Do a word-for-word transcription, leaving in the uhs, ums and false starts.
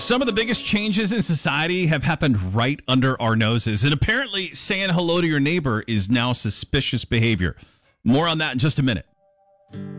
Some of the biggest changes in society have happened right under our noses, and apparently saying hello to your neighbor is now suspicious behavior. More on that in just a minute.